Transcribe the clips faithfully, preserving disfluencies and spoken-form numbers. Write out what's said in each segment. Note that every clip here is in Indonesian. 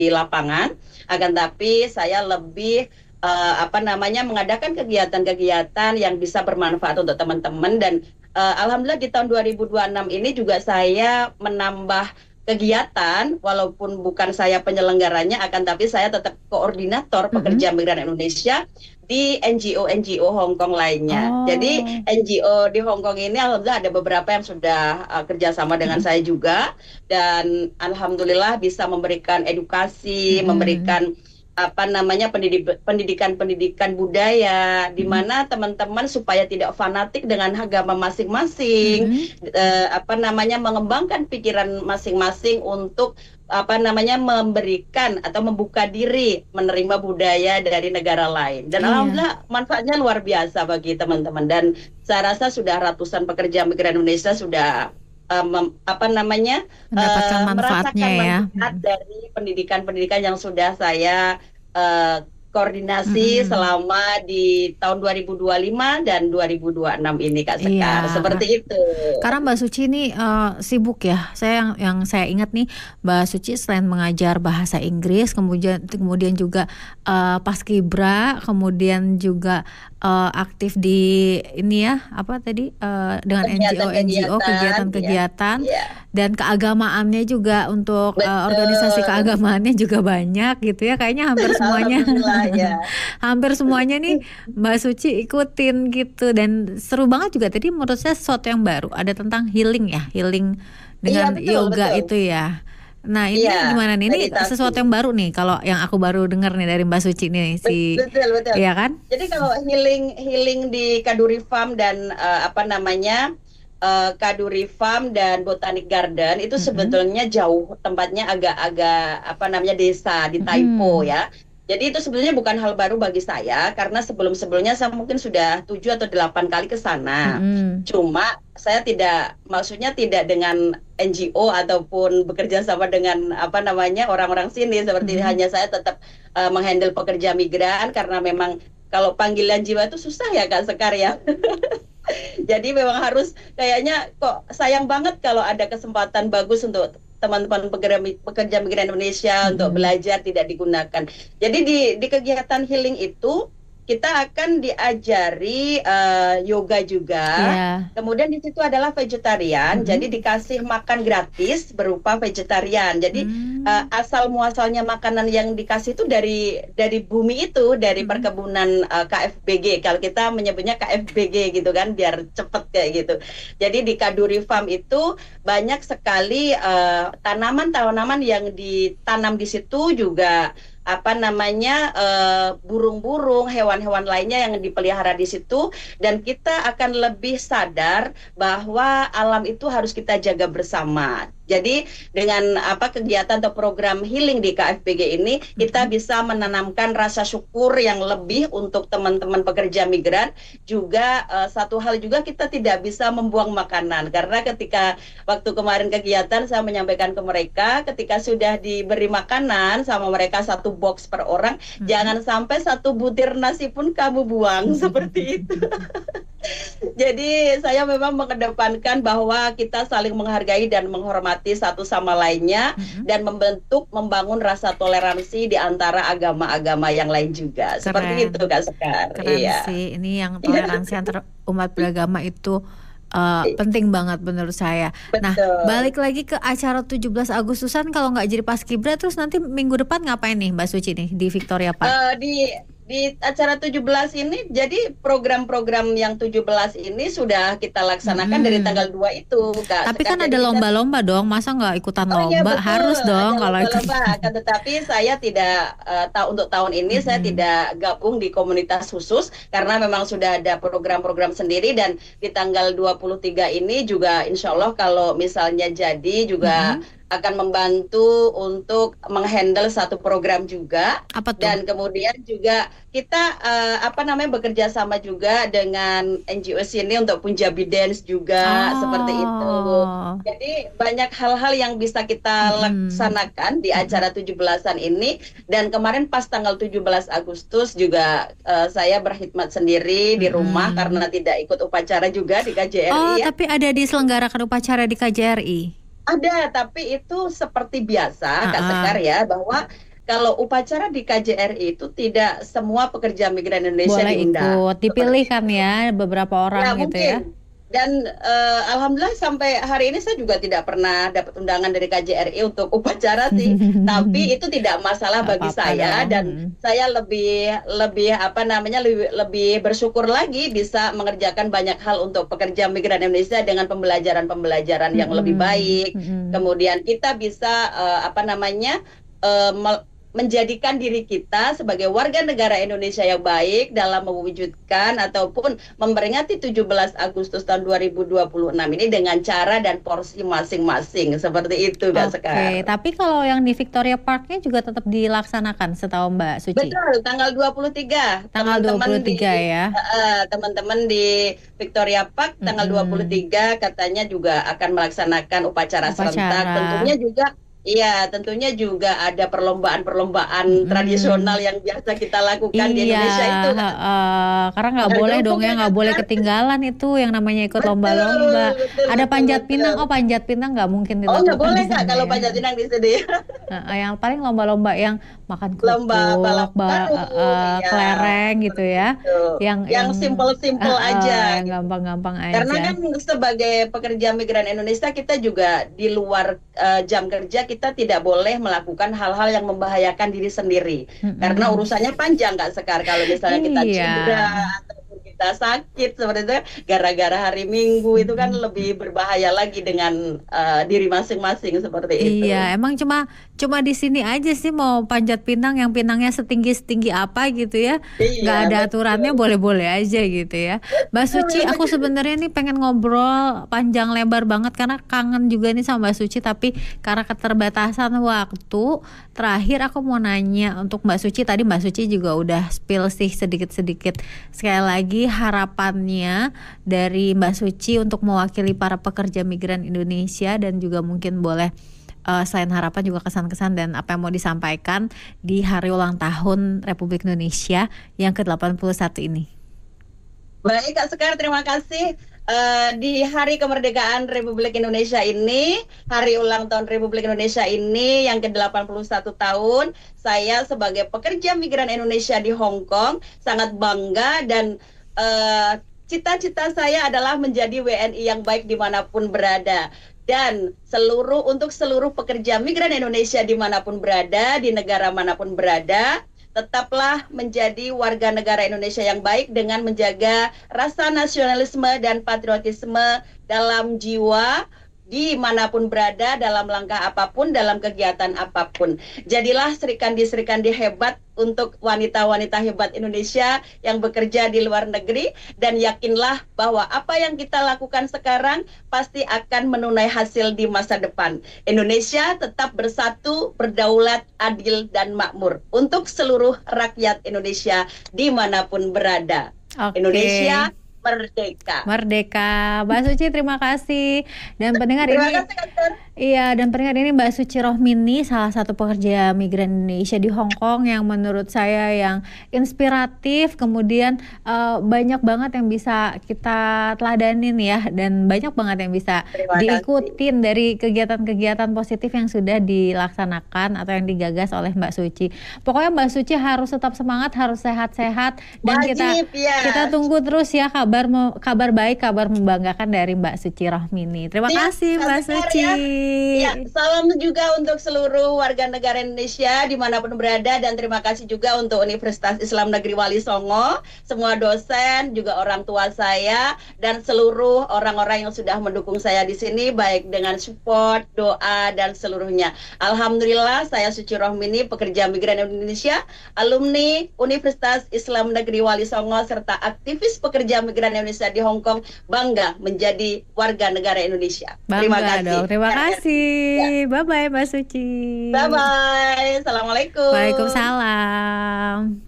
di lapangan, akan tapi saya lebih uh, apa namanya mengadakan kegiatan-kegiatan yang bisa bermanfaat untuk teman-teman dan uh, alhamdulillah di tahun dua ribu dua puluh enam ini juga saya menambah kegiatan walaupun bukan saya penyelenggaranya akan tapi saya tetap koordinator Mm-mm. pekerja migran Indonesia di N G O N G O Hong Kong lainnya. Jadi Oh. N G O di Hong Kong ini alhamdulillah ada beberapa yang sudah uh, kerjasama dengan Mm-mm. saya juga dan alhamdulillah bisa memberikan edukasi, Mm-mm. memberikan apa namanya pendidik, pendidikan-pendidikan budaya di Mm-mm. mana teman-teman supaya tidak fanatik dengan agama masing-masing, Mm-mm. eh, apa namanya mengembangkan pikiran masing-masing untuk apa namanya memberikan atau membuka diri menerima budaya dari negara lain dan Iya, alhamdulillah manfaatnya luar biasa bagi teman-teman dan saya rasa sudah ratusan pekerja migran Indonesia sudah uh, mem- apa namanya mendapatkan uh, manfaatnya merasakan ya. manfaat Mm-mm. dari pendidikan-pendidikan yang sudah saya uh, koordinasi Mm-mm. selama di tahun dua ribu dua puluh lima dan dua ribu dua puluh enam ini Kak Iya, Sekar Kak. seperti itu. Karena Mbak Suci ini eh, sibuk ya. Saya yang, yang saya ingat nih, Mbak Suci selain mengajar bahasa Inggris, kemudian kemudian juga eh, paskibra, kemudian juga eh, aktif di ini ya, apa tadi eh, dengan N G O N G O Kegiatan-kegiatan ya, kegiatan-kegiatan ya dan keagamaannya juga untuk eh, organisasi betul. keagamaannya juga banyak gitu ya. Kayaknya hampir semuanya. Alhamdulillah ya. Hampir semuanya nih Mbak Suci ikutin gitu dan seru banget juga tadi menurut saya sesuatu yang baru ada tentang healing ya, healing Iya dengan betul yoga betul. itu ya. Nah Iya, ini gimana nih? Ini meditasi. sesuatu yang baru nih kalau yang aku baru dengar nih dari Mbak Suci nih Bet- si, Betul betul. iya kan? Jadi kalau healing healing di Kaduri Farm dan eh, apa namanya eh, Kaduri Farm dan Botanic Garden itu Mm-mm. sebetulnya jauh tempatnya agak-agak apa namanya desa di Taipo Mm-mm. ya. Jadi itu sebenarnya bukan hal baru bagi saya karena sebelum-sebelumnya saya mungkin sudah tujuh atau delapan kali ke sana. Mm-mm. Cuma saya tidak maksudnya tidak dengan N G O ataupun bekerja sama dengan apa namanya orang-orang sini seperti Mm-mm. hanya saya tetap uh, menghandle pekerja migran karena memang kalau panggilan jiwa itu susah ya Kak Sekar ya. Jadi memang harus kayaknya kok sayang banget kalau ada kesempatan bagus untuk teman-teman pekerja, pekerja migran Indonesia untuk Mm-mm. belajar tidak digunakan. Jadi di di kegiatan healing itu kita akan diajari uh, yoga juga. Iya. Kemudian di situ adalah vegetarian, jadi Mm-mm. dikasih makan gratis berupa vegetarian. Jadi uh, Mm. asal muasalnya makanan yang dikasih itu dari dari bumi itu, dari Mm-mm. perkebunan uh, K F B G. Kalau kita menyebutnya K F B G gitu kan, biar cepet kayak gitu. Jadi di Kaduri Farm itu banyak sekali uh, tanaman-tanaman yang ditanam di situ juga apa namanya uh, burung-burung, hewan-hewan lainnya yang dipelihara di situ dan kita akan lebih sadar bahwa alam itu harus kita jaga bersama. Jadi dengan apa kegiatan atau program healing di K F B G ini kita Mm-mm. bisa menanamkan rasa syukur yang lebih untuk teman-teman pekerja migran. Juga uh, satu hal juga kita tidak bisa membuang makanan karena ketika waktu kemarin kegiatan saya menyampaikan ke mereka ketika sudah diberi makanan sama mereka satu box per orang, Mm-mm. jangan sampai satu butir nasi pun kamu buang seperti itu. Jadi saya memang mengedepankan bahwa kita saling menghargai dan menghormati satu sama lainnya Mm-mm. dan membentuk membangun rasa toleransi di antara agama-agama yang lain juga. Seperti itu Keren. Kak Sekar. Keren Iya. sih. Ini yang toleransi antar umat beragama itu uh, penting banget menurut saya. Nah, Betul. balik lagi ke acara tujuh belas Agustusan kalau nggak jadi paskibra terus nanti minggu depan ngapain nih Mbak Suci nih di Victoria Park? Eh, di di acara tujuh belas ini jadi program-program yang tujuh belas ini sudah kita laksanakan dari Mm-mm. tanggal dua itu Kak Tapi Sekar. kan ada Jadi kita lomba-lomba dong, masa nggak ikutan Oh iya lomba? betul, Harus ada dong kalau ikut. lomba-lomba. Akan tetapi saya tidak eh, tahu untuk tahun ini saya Mm-mm. tidak gabung di komunitas khusus karena memang sudah ada program-program sendiri dan di tanggal dua puluh tiga ini juga insya Allah kalau misalnya jadi juga Mm-mm. akan membantu untuk menghandle satu program juga Apa tuh? dan kemudian juga kita eh, apa namanya bekerja sama juga dengan N G O sini untuk Punjabi Dance juga seperti itu. Oh. Jadi banyak hal-hal yang bisa kita Mm-mm. laksanakan di Mm-mm. acara tujuh belasan ini dan kemarin pas tanggal tujuh belas Agustus juga eh, saya berkhidmat sendiri di rumah Mm-mm. karena tidak ikut upacara juga di K J R I Oh, ya. tapi ada diselenggarakan upacara di K J R I. Ada, tapi itu seperti biasa Kak Sekar Ah, ya bahwa kalau upacara di K J R I itu tidak semua pekerja migran Indonesia Boleh diundang. ikut, dipilih kan ya beberapa Ya orang gitu ya. mungkin. Dan uh, alhamdulillah sampai hari ini saya juga tidak pernah dapat undangan dari K J R I untuk upacara sih. Tapi itu tidak masalah Nggak bagi apa-apa saya dong. dan Mm. saya lebih lebih apa namanya lebih, lebih bersyukur lagi bisa mengerjakan banyak hal untuk pekerja migran Indonesia dengan pembelajaran-pembelajaran yang lebih Mm-mm. baik. Mm-mm. Kemudian kita bisa uh, apa namanya uh, mel- menjadikan diri kita sebagai warga negara Indonesia yang baik dalam mewujudkan ataupun memperingati tujuh belas Agustus tahun dua ribu dua puluh enam ini dengan cara dan porsi masing-masing seperti itu Kak Oke, Sekar. tapi kalau yang di Victoria Parknya juga tetap dilaksanakan setahu Mbak Suci. Betul, tanggal dua puluh tiga. Tanggal Teman-teman dua puluh tiga di ya. uh, teman-teman di Victoria Park tanggal Mm-mm. dua puluh tiga katanya juga akan melaksanakan upacara, Upacara. serentak. Tentunya juga Iya, tentunya juga ada perlombaan-perlombaan Mm-mm. tradisional yang biasa kita lakukan di Iya, Indonesia itu kan. uh, karena nggak Agar boleh dong gabung ya, ya nggak Kak boleh Sekar. ketinggalan itu yang namanya ikut Betul, lomba-lomba. betul, Ada betul, panjat pinang, betul. oh panjat pinang nggak mungkin Oh nggak dilakukan boleh di Kak sana kalau ya. panjat pinang di sini. Uh, yang paling lomba-lomba yang makan Lomba balap kerupuk, ba- karung, uh, uh, ya kelereng gitu seperti ya, itu. yang Yang yang simple-simple uh, uh, aja yang gitu. gampang-gampang Karena aja. kan sebagai pekerja migran Indonesia kita juga di luar uh, jam kerja kita tidak boleh melakukan hal-hal yang membahayakan diri sendiri. Karena Mm-mm. urusannya panjang Kak Sekar. Kalau misalnya kita Iya. cedera ataupun kita sakit seperti itu gara-gara hari Minggu itu kan Mm-mm. lebih berbahaya lagi dengan uh, diri masing-masing seperti itu. Iya, emang cuma cuma di sini aja sih mau panjat pinang yang pinangnya setinggi setinggi apa gitu ya, nggak Iya, ada betul. aturannya, boleh-boleh aja gitu ya. Mbak Suci, aku sebenarnya nih pengen ngobrol panjang lebar banget karena kangen juga nih sama Mbak Suci, tapi karena keterbatasan waktu, terakhir aku mau nanya untuk Mbak Suci. Tadi Mbak Suci juga udah spill sih sedikit-sedikit. Sekali lagi harapannya dari Mbak Suci untuk mewakili para pekerja migran Indonesia dan juga mungkin boleh uh, selain harapan juga kesan-kesan dan apa yang mau disampaikan di hari ulang tahun Republik Indonesia yang ke delapan puluh satu ini. Baik Kak Sekar, terima kasih. Uh, di Hari Kemerdekaan Republik Indonesia ini, hari ulang tahun Republik Indonesia ini yang ke delapan puluh satu tahun, saya sebagai pekerja migran Indonesia di Hong Kong sangat bangga dan uh, cita-cita saya adalah menjadi W N I yang baik dimanapun berada. Dan seluruh untuk seluruh pekerja migran Indonesia dimanapun berada, di negara manapun berada, tetaplah menjadi warga negara Indonesia yang baik dengan menjaga rasa nasionalisme dan patriotisme dalam jiwa dimanapun berada, dalam langkah apapun, dalam kegiatan apapun. Jadilah serikandi-serikandi hebat untuk wanita-wanita hebat Indonesia yang bekerja di luar negeri, dan yakinlah bahwa apa yang kita lakukan sekarang pasti akan menunai hasil di masa depan. Indonesia tetap bersatu, berdaulat, adil, dan makmur untuk seluruh rakyat Indonesia dimanapun berada. Oke. Indonesia merdeka. Merdeka. Mbak Suci, terima kasih. Dan pendengar Terima ini kasih, Kantor. Iya, dan pendengar ini Mbak Suci Rohmini, salah satu pekerja migran Indonesia di Hong Kong yang menurut saya yang inspiratif, kemudian uh, banyak banget yang bisa kita teladanin ya, dan banyak banget yang bisa Terima diikutin kasih. Dari kegiatan-kegiatan positif yang sudah dilaksanakan atau yang digagas oleh Mbak Suci. Pokoknya Mbak Suci harus tetap semangat, harus sehat-sehat, dan Wajib, kita ya. kita tunggu terus ya kabar kabar baik, kabar membanggakan dari Mbak Suci Rohmini. Terima Ya, kasih Mbak Suci. Ya. Ya, salam juga untuk seluruh warga negara Indonesia dimanapun berada, dan terima kasih juga untuk Universitas Islam Negeri Wali Songo, semua dosen, juga orang tua saya, dan seluruh orang-orang yang sudah mendukung saya di sini, baik dengan support, doa, dan seluruhnya. Alhamdulillah, saya Suci Rohmini, pekerja migran Indonesia, alumni Universitas Islam Negeri Wali Songo, serta aktivis pekerja migran Indonesia di Hong Kong, bangga menjadi warga negara Indonesia. Bangga Terima kasih. Dong. Terima Ya, kasih. Ya. Bye bye Mbak Suci. Bye bye. Assalamualaikum. Waalaikumsalam.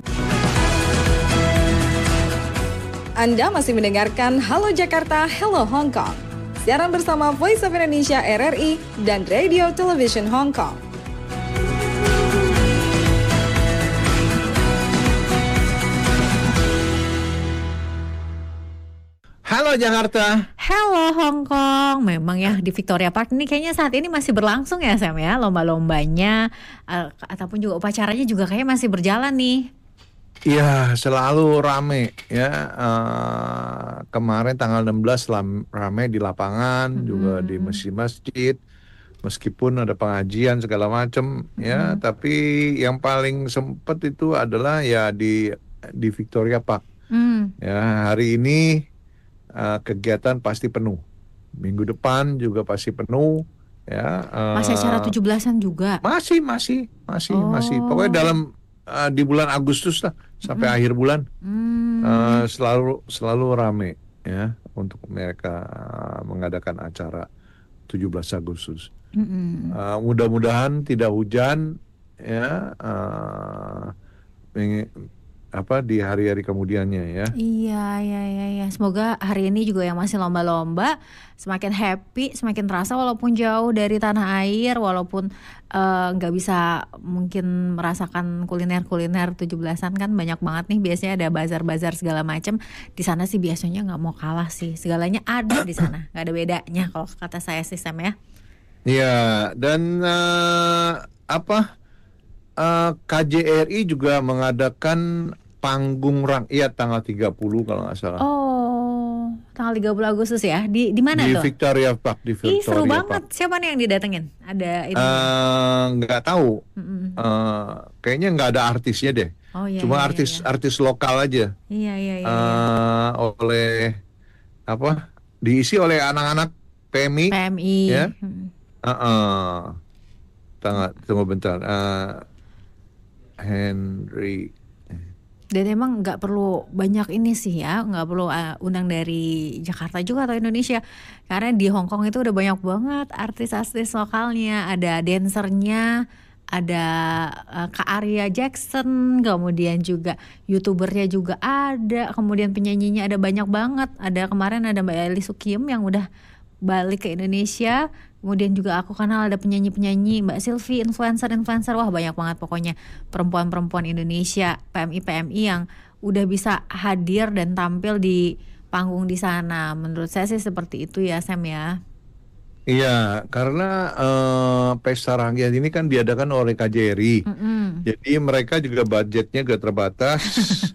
Anda masih mendengarkan Halo Jakarta, Hello Hong Kong. Siaran bersama Voice of Indonesia R R I dan Radio Television Hong Kong. Halo Halo Jakarta. Halo Hong Kong. Memang ya di Victoria Park ini kayaknya saat ini masih berlangsung ya Sam ya, lomba-lombanya uh, ataupun juga upacaranya juga kayaknya masih berjalan nih. Iya, selalu rame ya. Uh, kemarin tanggal enam belas lam- rame di lapangan, Mm-mm. juga di masjid-masjid. Meskipun ada pengajian segala macam ya, Mm-mm. tapi yang paling sempet itu adalah ya di di Victoria Park. Mm. Ya, hari ini uh, kegiatan pasti penuh. Minggu depan juga pasti penuh ya. Masih acara Uh, tujuh belasan juga. masih masih masih masih. Oh. Pokoknya dalam uh, di bulan Agustus lah sampai Mm-mm. akhir bulan. Hmm. Uh, selalu selalu rame ya untuk mereka uh, mengadakan acara tujuh belas Agustus. Mm-mm. Uh, mudah-mudahan tidak hujan ya, uh, meng- apa di hari-hari kemudiannya ya. Iya, iya, iya, iya. Semoga hari ini juga yang masih lomba-lomba semakin happy, semakin terasa walaupun jauh dari tanah air, walaupun eh, nggak bisa mungkin merasakan kuliner-kuliner tujuh belasan kan banyak banget nih biasanya ada bazar-bazar segala macam. Di sana sih biasanya nggak mau kalah sih, segalanya ada di sana, nggak ada bedanya kalau kata saya sih Sam ya. Ya, dan uh, apa uh, K J R I juga mengadakan panggung rakyat tanggal tiga puluh kalau nggak salah. Oh, tanggal tiga puluh Agustus ya. Di di mana Di tuh? Victoria Park, di Ih, seru Victoria banget. Park. Siapa nih yang didatengin? Ada ini. Eh, nggak tahu, Mm-mm. Eh, kayaknya nggak ada artisnya deh. Oh iya, Cuma iya, iya, artis iya. artis lokal aja. Iya, iya, iya, iya. Eh, oleh apa? Diisi oleh anak-anak P M I. P M I. ya. Mm. Heeh. Tunggu, tunggu bentar. Eh, Henry. Dan emang nggak perlu banyak ini sih ya, nggak perlu uh, undang dari Jakarta juga atau Indonesia, karena di Hong Kong itu udah banyak banget artis-artis lokalnya, ada dancernya, ada uh, Kak Arya Jackson, kemudian juga youtubernya juga ada, kemudian penyanyinya ada banyak banget, ada kemarin ada Mbak Eli Sukiem yang udah balik ke Indonesia. Kemudian juga aku kenal ada penyanyi-penyanyi, Mbak Sylvie, influencer-influencer, wah banyak banget pokoknya perempuan-perempuan Indonesia, P M I-P M I yang udah bisa hadir dan tampil di panggung di sana. Menurut saya sih seperti itu ya Sam ya. Iya, karena eh, pesta rakyat ini kan diadakan oleh K J R I. Mm-mm. Jadi mereka juga budgetnya gak terbatas.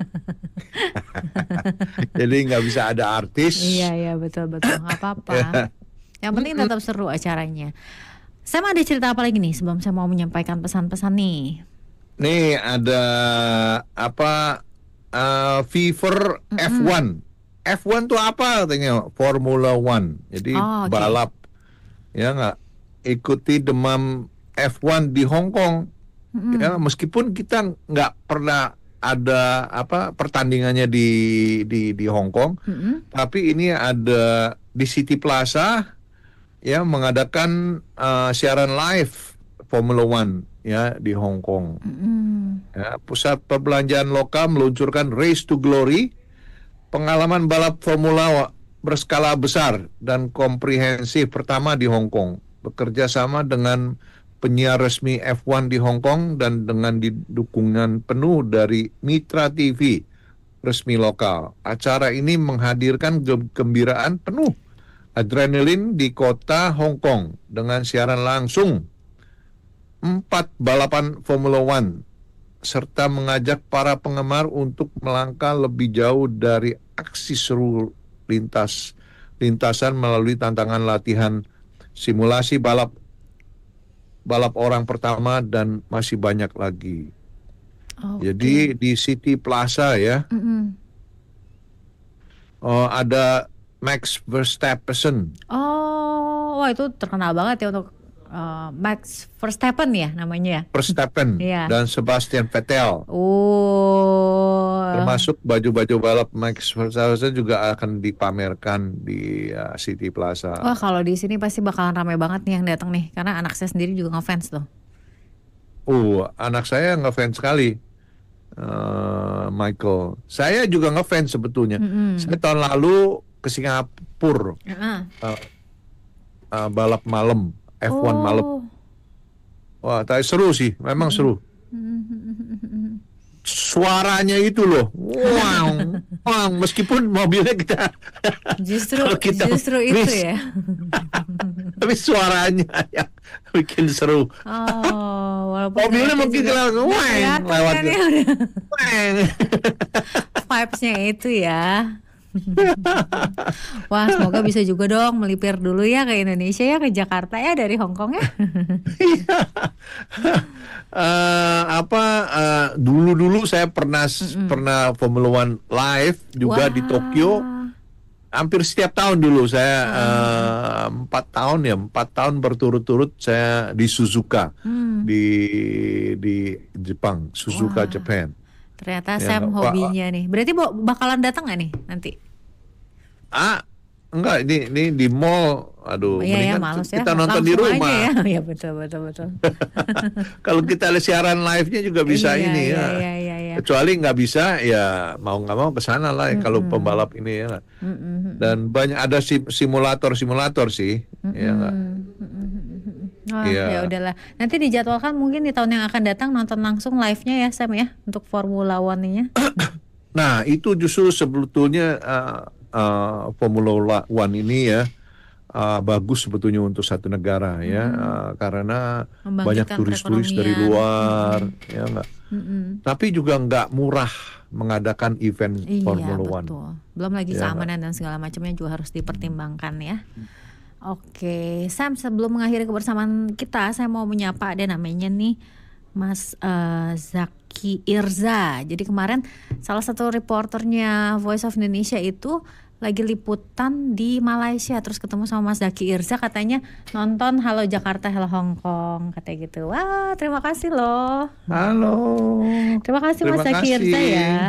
Jadi nggak bisa ada artis. Iya, iya, betul-betul, nggak apa-apa. Yang penting tetap seru acaranya. Sam ada cerita apa lagi nih sebelum saya mau menyampaikan pesan-pesan nih? Nih ada apa? eh, Fever F one. F one tuh apa katanya? Formula One. Jadi Oh, oke. balap. Ya nggak, ikuti demam F one di Hong Kong. Mm-mm. Ya meskipun kita nggak pernah ada apa pertandingannya di di di Hong Kong, Mm-mm. tapi ini ada di City Plaza ya mengadakan uh, siaran live Formula One ya di Hong Kong. Mm-mm. Ya, pusat perbelanjaan lokal meluncurkan Race to Glory, pengalaman balap formula berskala besar dan komprehensif pertama di Hong Kong, bekerja sama dengan penyiar resmi F one di Hong Kong dan dengan dukungan penuh dari Mitra T V resmi lokal. Acara ini menghadirkan kegembiraan penuh adrenalin di kota Hong Kong dengan siaran langsung empat balapan Formula One serta mengajak para penggemar untuk melangkah lebih jauh dari aksi seru lintas lintasan melalui tantangan latihan simulasi balap balap orang pertama dan masih banyak lagi. Oke. Jadi di City Plaza ya, Mm-mm. oh, ada Max Verstappen. Oh, wah itu terkenal banget ya untuk uh, Max Verstappen ya namanya ya. Verstappen Iya. dan Sebastian Vettel. Oh. Termasuk baju-baju balap Max Verstappen juga akan dipamerkan di uh, City Plaza. Wah kalau di sini pasti bakalan ramai banget nih yang datang nih, karena anak saya sendiri juga ngefans tuh. Uh, anak saya ngefans sekali, uh, Michael. Saya juga ngefans sebetulnya. Mm-mm. Saya tahun lalu ke Singapura Uh-uh. uh, uh, balap malam F one Oh. malam. Wah, tapi seru sih, memang seru. Suaranya itu loh, wow, doang, meskipun mobilnya kita Justru kalau kita justru itu miss, ya. tapi suaranya yang bikin seru. Oh, walaupun Mobilnya ternyata mungkin juga kalau nggak weng kelihatan lewat kan gitu. ya, udah Weng. vibes-nya itu ya. Wah, semoga bisa juga dong melipir dulu ya ke Indonesia ya, ke Jakarta ya dari Hong Kong ya. Eh, apa eh, dulu-dulu saya pernah pernah Formula One live juga di Wah. Tokyo. Hampir setiap tahun dulu saya eh, empat tahun ya empat tahun berturut-turut saya di Suzuka Hmm. di di Jepang, Suzuka Wah. Japan. Ternyata Ya, Sam Pak. hobinya nih. Berarti bo- bakalan datang nggak nih nanti? Ah, enggak, ini ini di mall. Aduh, Iya ya, mendingan males ya. kita nonton di Langsung rumah. aja ya. Iya betul betul betul. Kalau kita lihat siaran live-nya juga bisa Iya, ini iya, ya. iya, iya, iya. Kecuali nggak bisa ya mau nggak mau ke sana lah ya, kalau Mm-mm. pembalap ini ya. Mm-mm. Dan banyak ada sim- simulator-simulator sih, ya nggak? Wah, Iya. ya udahlah. Nanti dijadwalkan mungkin di tahun yang akan datang nonton langsung live-nya ya Sam ya untuk Formula One-nya. Nah, itu justru sebetulnya uh, uh, Formula One ini ya uh, bagus sebetulnya untuk satu negara ya, uh, karena banyak Membangkitkan turis-turis dari perekonomian. luar, ya nggak. Mm-mm. Tapi juga nggak murah mengadakan event Iya Formula One. betul. Belum lagi Ya, keamanan dan segala macamnya juga harus dipertimbangkan ya. Oke, Sam, sebelum mengakhiri kebersamaan kita, saya mau menyapa ada namanya nih Mas eh, Zaki Irza. Jadi kemarin salah satu reporternya Voice of Indonesia itu lagi liputan di Malaysia, terus ketemu sama Mas Zaki Irza, katanya nonton Halo Jakarta, Halo Hong Kong, katanya gitu. Wah, terima kasih loh. Halo. Terima kasih Mas Terima Zaki Irza kasih. ya.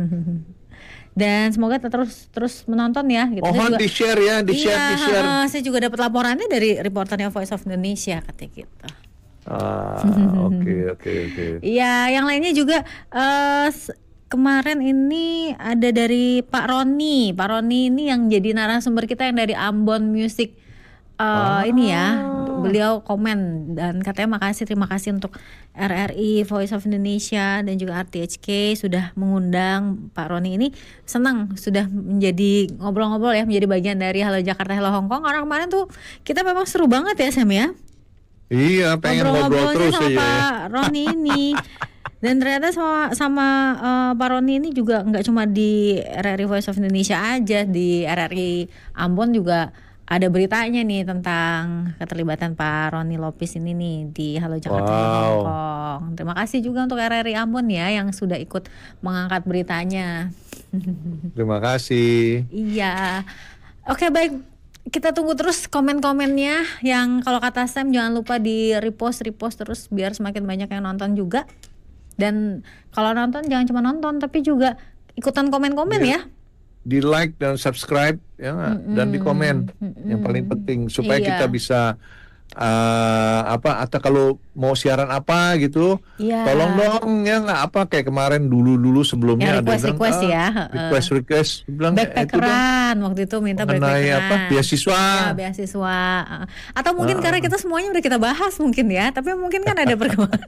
Dan semoga terus terus menonton ya. Gitu. Saya Mohon juga- di-share ya, di-share, iya, di-share. heeh, saya juga dapat laporannya dari reporternya Voice of Indonesia katanya gitu. Ah, oke, oke, oke. Iya, yang lainnya juga eh, s- kemarin ini ada dari Pak Roni. Pak Roni ini yang jadi narasumber kita yang dari Ambon Music. Eh, ini ya, beliau komen dan katanya makasih, terima kasih untuk R R I, Voice of Indonesia dan juga R T H K sudah mengundang Pak Roni ini. Senang sudah menjadi ngobrol-ngobrol ya, menjadi bagian dari Halo Jakarta, Halo Hong Kong. Karena kemarin tuh kita memang seru banget ya Sam ya. Iya, pengen ngobrol Ngobrol-ngobrolnya terus sama aja ya. Pak Roni ini. Dan ternyata sama sama eh, Pak Roni ini juga nggak cuma di R R I Voice of Indonesia aja, di R R I Ambon juga ada beritanya nih tentang keterlibatan Pak Roni Lopis ini nih di Halo Jakarta Halo Wow. Hong Kong. Terima kasih juga untuk R R I Ambon ya yang sudah ikut mengangkat beritanya. Terima kasih. Iya. Oke, baik. Kita tunggu terus komen-komennya yang kalau kata Sam jangan lupa di repost repost terus biar semakin banyak yang nonton juga. Dan kalau nonton jangan cuma nonton tapi juga ikutan komen-komen Iya. ya. Di like dan subscribe ya nggak? Dan di komen yang paling penting supaya Iya. kita bisa uh, apa atau kalau mau siaran apa gitu, Iya. tolong dong ya nggak apa kayak kemarin dulu-dulu sebelumnya Yang ada yang bilang, request-request "Ah, ya, heeh. request request bilang "Eh, itu dong Backpackeran waktu itu minta mengenai backpackeran. apa beasiswa." Ya, beasiswa. Heeh. Atau mungkin Ah. karena kita semuanya udah kita bahas mungkin ya, tapi mungkin kan ada perkembangan.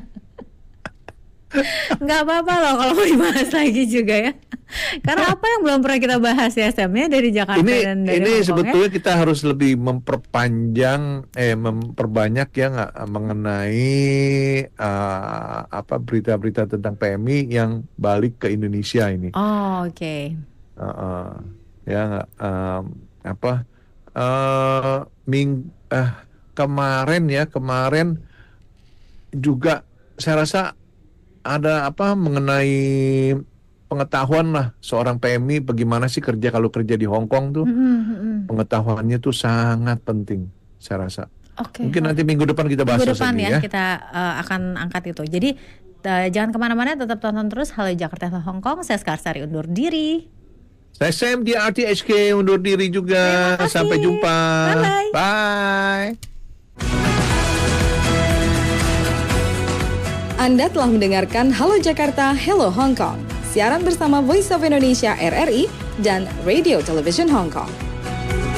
Nggak apa-apa loh kalau mau dibahas lagi juga ya. Karena apa yang belum pernah kita bahas ya Sam ya dari Jakarta Ini dan dari ini Hong Kong, sebetulnya kita harus lebih memperpanjang eh memperbanyak ya nggak mengenai uh, apa berita-berita tentang P M I yang balik ke Indonesia ini. ya. Oh, oke. Uh, uh, ya nggak um, apa uh, ming eh kemarin ya kemarin juga saya rasa ada apa mengenai pengetahuan lah seorang P M I bagaimana sih kerja kalau kerja di Hong Kong tuh. Mm-mm, mm-mm. Pengetahuannya tuh sangat penting saya rasa. Oke. Mungkin nanti minggu depan kita bahas Minggu depan lagi ya, ya. kita uh, akan angkat itu. Jadi uh, jangan kemana-mana, tetap tonton terus Halo Jakarta Halo Hong Kong. Saya Skarsari undur diri. Saya Sam di R T H K undur diri juga. Terima kasih. Sampai jumpa. Bye-bye. Bye. Anda telah mendengarkan Halo Jakarta, Hello Hong Kong. Siaran bersama Voice of Indonesia R R I dan Radio Television Hong Kong.